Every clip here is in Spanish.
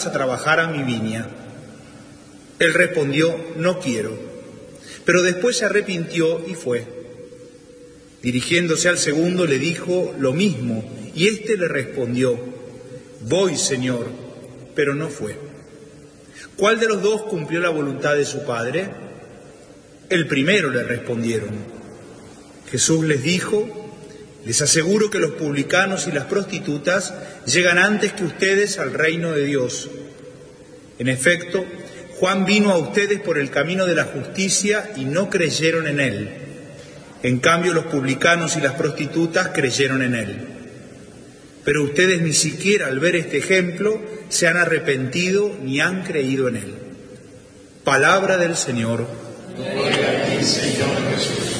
a trabajar a mi viña. Él respondió: no quiero. Pero después se arrepintió y fue. Dirigiéndose al segundo le dijo lo mismo, y éste le respondió: voy, Señor, pero no fue. ¿Cuál de los dos cumplió la voluntad de su padre? El primero, le respondieron. Jesús les dijo: les aseguro que los publicanos y las prostitutas llegan antes que ustedes al reino de Dios. En efecto, Juan vino a ustedes por el camino de la justicia y no creyeron en él. En cambio, los publicanos y las prostitutas creyeron en él. Pero ustedes ni siquiera al ver este ejemplo se han arrepentido ni han creído en él. Palabra del Señor. Gloria a ti, Señor Jesús.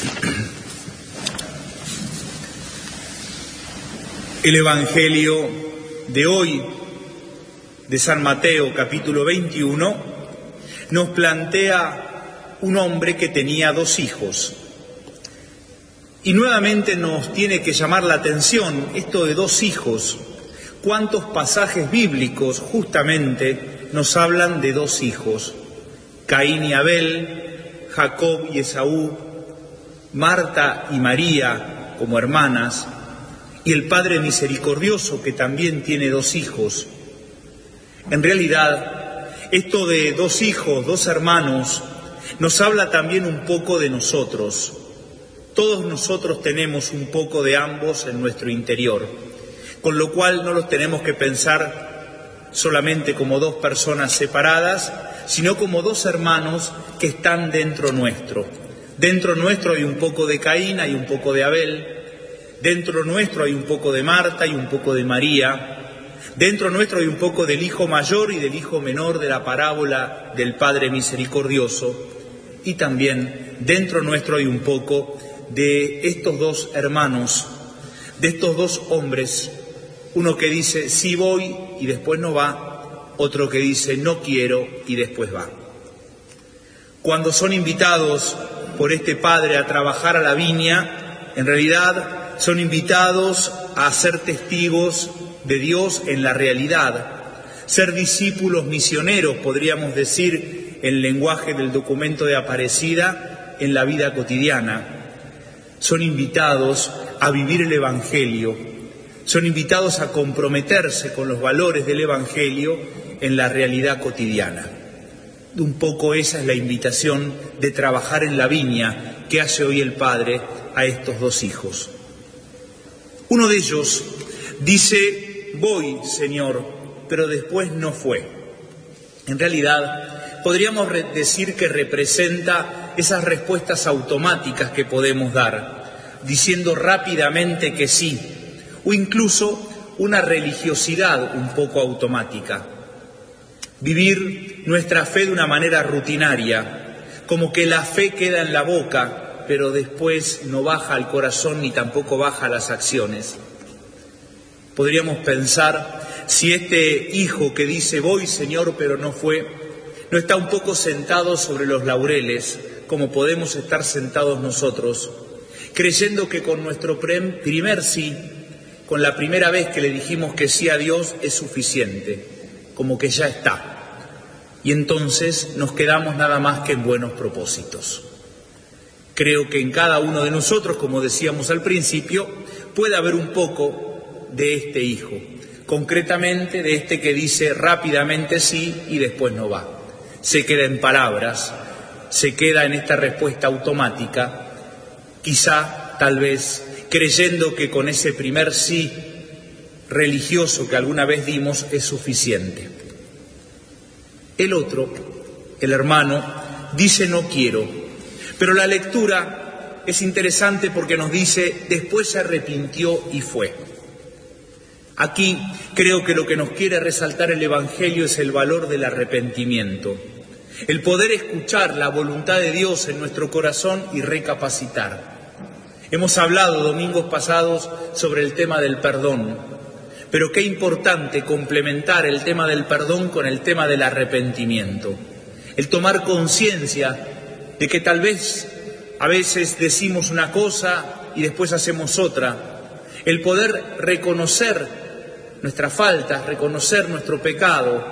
El Evangelio de hoy, de San Mateo, capítulo 21, nos plantea un hombre que tenía 2 hijos. Y nuevamente nos tiene que llamar la atención esto de 2 hijos. ¿Cuántos pasajes bíblicos justamente nos hablan de 2 hijos? Caín y Abel, Jacob y Esaú, Marta y María como hermanas, y el Padre misericordioso que también tiene 2 hijos. En realidad, esto de 2 hijos, 2 hermanos, nos habla también un poco de nosotros. Todos nosotros tenemos un poco de ambos en nuestro interior, con lo cual no los tenemos que pensar solamente como 2 personas separadas, sino como 2 hermanos que están dentro nuestro. Dentro nuestro hay un poco de Caín, hay un poco de Abel. Dentro nuestro hay un poco de Marta y un poco de María. Dentro nuestro hay un poco del hijo mayor y del hijo menor de la parábola del Padre misericordioso. Y también dentro nuestro hay un poco de estos 2 hermanos, de estos 2 hombres. Uno que dice sí voy y después no va, otro que dice no quiero y después va. Cuando son invitados por este padre a trabajar a la viña, en realidad son invitados a ser testigos de Dios en la realidad, ser discípulos misioneros, podríamos decir, en lenguaje del documento de Aparecida, en la vida cotidiana. Son invitados a vivir el Evangelio, son invitados a comprometerse con los valores del Evangelio en la realidad cotidiana. Un poco esa es la invitación de trabajar en la viña que hace hoy el Padre a estos 2 hijos. Uno de ellos dice: voy, Señor, pero después no fue. En realidad, podríamos decir que representa esas respuestas automáticas que podemos dar, diciendo rápidamente que sí, o incluso una religiosidad un poco automática. Vivir nuestra fe de una manera rutinaria, como que la fe queda en la boca, pero después no baja al corazón ni tampoco baja a las acciones. Podríamos pensar si este hijo que dice voy, Señor, pero no fue, no está un poco sentado sobre los laureles, como podemos estar sentados nosotros, creyendo que con nuestro primer sí, con la primera vez que le dijimos que sí a Dios, es suficiente, como que ya está. Y entonces nos quedamos nada más que en buenos propósitos. Creo que en cada uno de nosotros, como decíamos al principio, puede haber un poco de este hijo, concretamente de este que dice rápidamente sí y después no va. Se queda en palabras, se queda en esta respuesta automática, quizá, tal vez, creyendo que con ese primer sí religioso que alguna vez dimos es suficiente. El otro, el hermano, dice no quiero. Pero la lectura es interesante porque nos dice, después se arrepintió y fue. Aquí creo que lo que nos quiere resaltar el Evangelio es el valor del arrepentimiento, el poder escuchar la voluntad de Dios en nuestro corazón y recapacitar. Hemos hablado domingos pasados sobre el tema del perdón, pero qué importante complementar el tema del perdón con el tema del arrepentimiento, el tomar conciencia de que tal vez a veces decimos una cosa y después hacemos otra, el poder reconocer nuestras faltas, reconocer nuestro pecado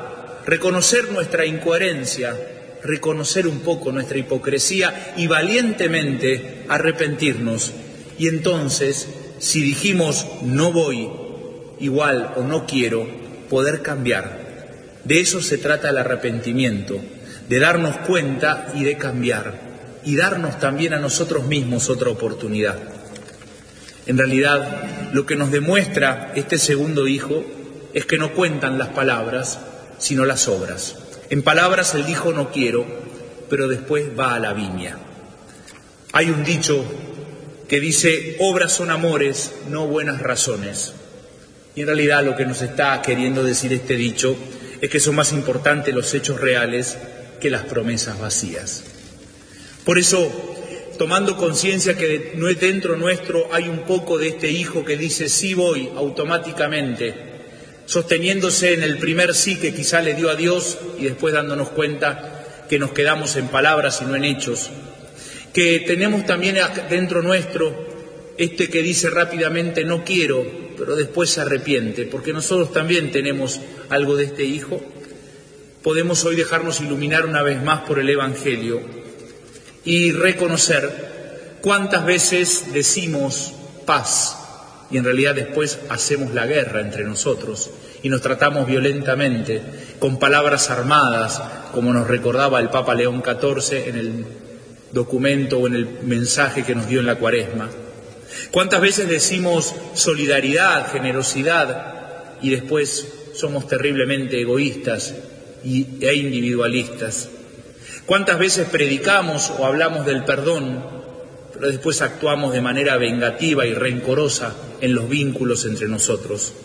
reconocer nuestra incoherencia, reconocer un poco nuestra hipocresía y valientemente arrepentirnos. Y entonces, si dijimos no voy, igual o no quiero, poder cambiar. De eso se trata el arrepentimiento, de darnos cuenta y de cambiar, y darnos también a nosotros mismos otra oportunidad. En realidad, lo que nos demuestra este segundo hijo es que no cuentan las palabras, sino las obras. En palabras él dijo no quiero, pero después va a la viña. Hay un dicho que dice, obras son amores, no buenas razones. Y en realidad lo que nos está queriendo decir este dicho es que son más importantes los hechos reales que las promesas vacías. Por eso, tomando conciencia que dentro nuestro hay un poco de este hijo que dice sí voy automáticamente, sosteniéndose en el primer sí que quizá le dio a Dios y después dándonos cuenta que nos quedamos en palabras y no en hechos, que tenemos también dentro nuestro este que dice rápidamente no quiero, pero después se arrepiente, porque nosotros también tenemos algo de este hijo. Podemos hoy dejarnos iluminar una vez más por el Evangelio y reconocer cuántas veces decimos paz y en realidad después hacemos la guerra entre nosotros y nos tratamos violentamente con palabras armadas, como nos recordaba el Papa León XIV en el documento o en el mensaje que nos dio en la Cuaresma. ¿Cuántas veces decimos solidaridad, generosidad y después somos terriblemente egoístas e individualistas? ¿Cuántas veces predicamos o hablamos del perdón, pero después actuamos de manera vengativa y rencorosa en los vínculos entre nosotros?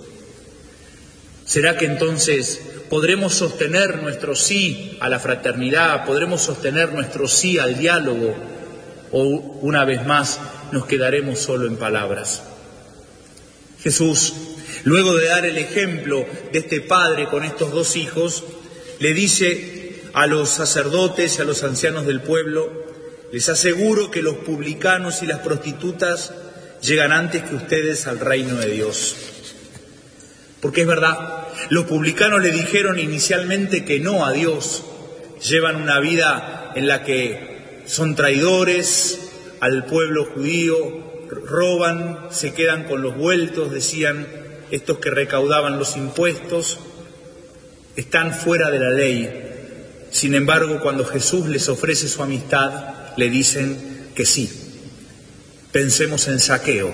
¿Será que entonces podremos sostener nuestro sí a la fraternidad, podremos sostener nuestro sí al diálogo, o una vez más nos quedaremos solo en palabras? Jesús, luego de dar el ejemplo de este padre con estos dos hijos, le dice a los sacerdotes y a los ancianos del pueblo, les aseguro que los publicanos y las prostitutas llegan antes que ustedes al reino de Dios. Porque es verdad, los publicanos le dijeron inicialmente que no a Dios, llevan una vida en la que son traidores al pueblo judío, roban, se quedan con los vueltos, decían estos que recaudaban los impuestos, están fuera de la ley. Sin embargo, cuando Jesús les ofrece su amistad, le dicen que sí. Pensemos en Zaqueo,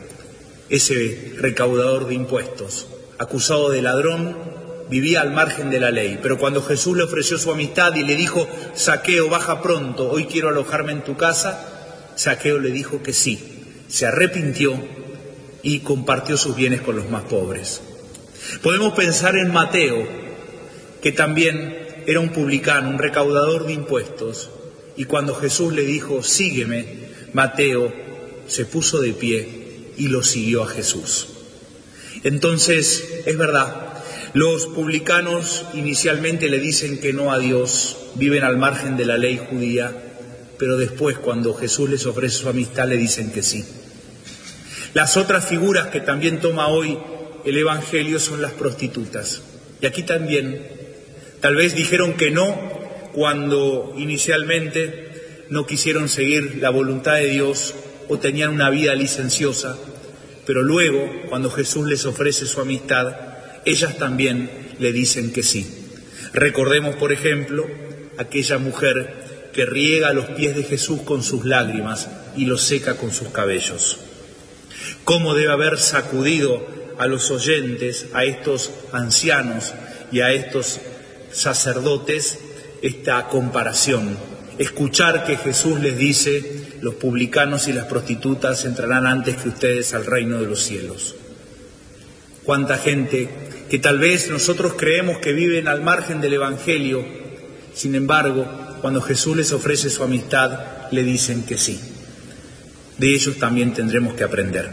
ese recaudador de impuestos, acusado de ladrón, vivía al margen de la ley, pero cuando Jesús le ofreció su amistad y le dijo, Zaqueo, baja pronto, hoy quiero alojarme en tu casa, Zaqueo le dijo que sí, se arrepintió y compartió sus bienes con los más pobres. Podemos pensar en Mateo, que también era un publicano, un recaudador de impuestos, y cuando Jesús le dijo, sígueme, Mateo se puso de pie y lo siguió a Jesús. Entonces, es verdad, los publicanos inicialmente le dicen que no a Dios, viven al margen de la ley judía, pero después cuando Jesús les ofrece su amistad le dicen que sí. Las otras figuras que también toma hoy el Evangelio son las prostitutas. Y aquí también, tal vez dijeron que no cuando inicialmente no quisieron seguir la voluntad de Dios o tenían una vida licenciosa, pero luego, cuando Jesús les ofrece su amistad, ellas también le dicen que sí. Recordemos, por ejemplo, aquella mujer que riega los pies de Jesús con sus lágrimas y los seca con sus cabellos. ¿Cómo debe haber sacudido a los oyentes, a estos ancianos y a estos sacerdotes esta comparación? Escuchar que Jesús les dice, los publicanos y las prostitutas entrarán antes que ustedes al reino de los cielos. Cuánta gente que tal vez nosotros creemos que viven al margen del Evangelio, sin embargo, cuando Jesús les ofrece su amistad, le dicen que sí. De ellos también tendremos que aprender.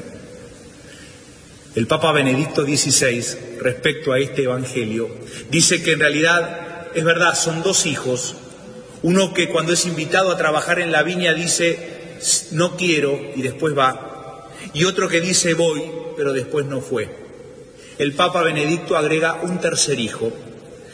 El Papa Benedicto XVI, respecto a este Evangelio, dice que en realidad, es verdad, son dos hijos. Uno que cuando es invitado a trabajar en la viña dice, no quiero, y después va. Y otro que dice, voy, pero después no fue. El Papa Benedicto agrega un tercer hijo,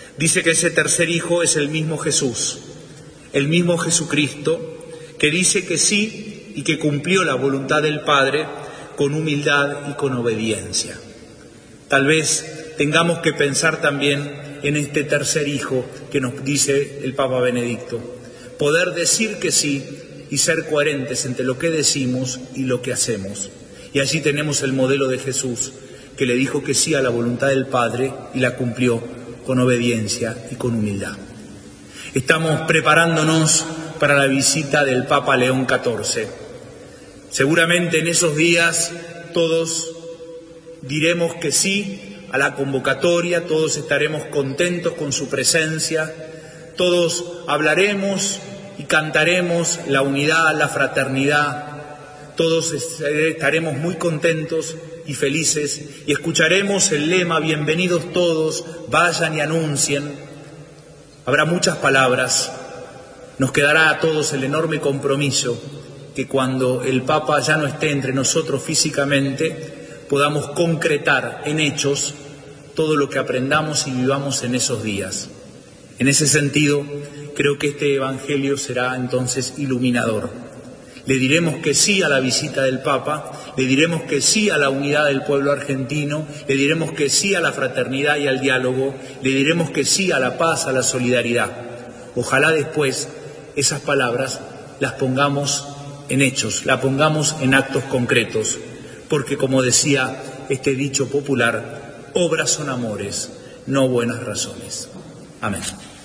Dice que ese tercer hijo es el mismo Jesús, el mismo Jesucristo, que dice que sí y que cumplió la voluntad del Padre con humildad y con obediencia. Tal vez tengamos que pensar también en este tercer hijo que nos dice el Papa Benedicto, poder decir que sí y ser coherentes entre lo que decimos y lo que hacemos. Y allí tenemos el modelo de Jesús, que le dijo que sí a la voluntad del Padre y la cumplió con obediencia y con humildad. Estamos preparándonos para la visita del Papa León XIV. Seguramente en esos días todos diremos que sí a la convocatoria, todos estaremos contentos con su presencia, todos hablaremos y cantaremos la unidad, la fraternidad, todos estaremos muy contentos y felices y escucharemos el lema bienvenidos todos, vayan y anuncien. Habrá muchas palabras, nos quedará a todos el enorme compromiso que cuando el Papa ya no esté entre nosotros físicamente, podamos concretar en hechos todo lo que aprendamos y vivamos en esos días. En ese sentido, creo que este Evangelio será entonces iluminador. Le diremos que sí a la visita del Papa, le diremos que sí a la unidad del pueblo argentino, le diremos que sí a la fraternidad y al diálogo, le diremos que sí a la paz, a la solidaridad. Ojalá después esas palabras las pongamos en hechos, las pongamos en actos concretos, porque como decía este dicho popular, obras son amores, no buenas razones. Amén.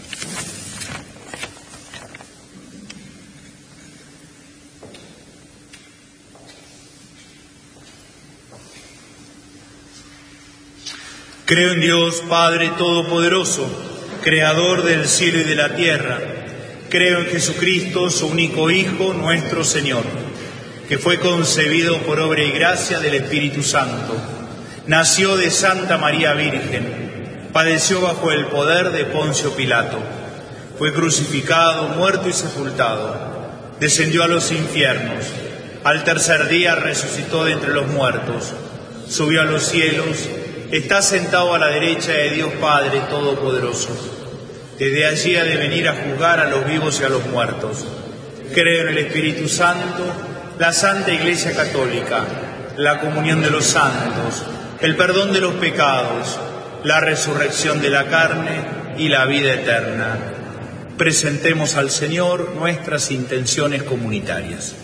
Creo en Dios, Padre Todopoderoso, Creador del cielo y de la tierra. Creo en Jesucristo, su único Hijo, nuestro Señor, que fue concebido por obra y gracia del Espíritu Santo. Nació de Santa María Virgen, padeció bajo el poder de Poncio Pilato, fue crucificado, muerto y sepultado, descendió a los infiernos, al tercer día resucitó de entre los muertos, subió a los cielos, está sentado a la derecha de Dios Padre Todopoderoso. Desde allí ha de venir a juzgar a los vivos y a los muertos. Creo en el Espíritu Santo, la Santa Iglesia Católica, la comunión de los santos, el perdón de los pecados, la resurrección de la carne y la vida eterna. Presentemos al Señor nuestras intenciones comunitarias.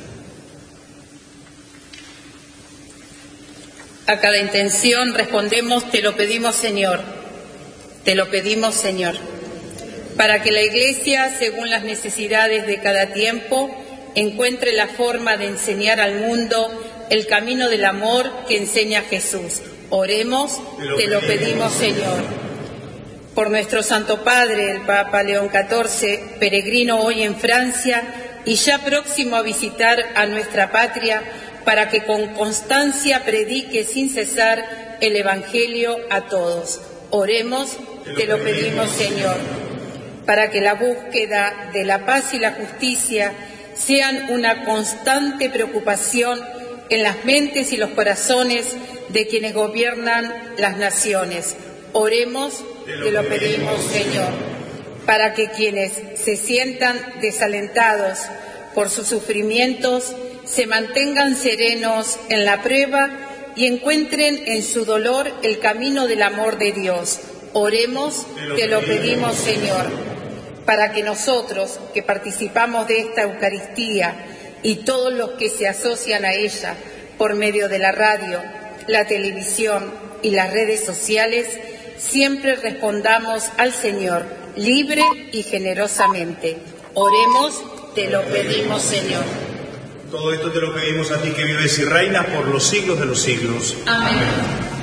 A cada intención respondemos, te lo pedimos, Señor, te lo pedimos, Señor, para que la Iglesia, según las necesidades de cada tiempo, encuentre la forma de enseñar al mundo el camino del amor que enseña Jesús. Oremos, te lo pedimos, Señor. Por nuestro Santo Padre, el Papa León XIV, peregrino hoy en Francia y ya próximo a visitar a nuestra patria, para que con constancia predique sin cesar el Evangelio a todos. Oremos, te lo pedimos, Señor, para que la búsqueda de la paz y la justicia sean una constante preocupación en las mentes y los corazones de quienes gobiernan las naciones. Oremos, te lo pedimos, Señor, para que quienes se sientan desalentados por sus sufrimientos se mantengan serenos en la prueba y encuentren en su dolor el camino del amor de Dios. Oremos, te lo pedimos, Señor, para que nosotros, que participamos de esta Eucaristía, y todos los que se asocian a ella por medio de la radio, la televisión y las redes sociales, siempre respondamos al Señor libre y generosamente. Oremos, te lo pedimos, Señor. Todo esto te lo pedimos a ti que vives y reinas por los siglos de los siglos. Amén.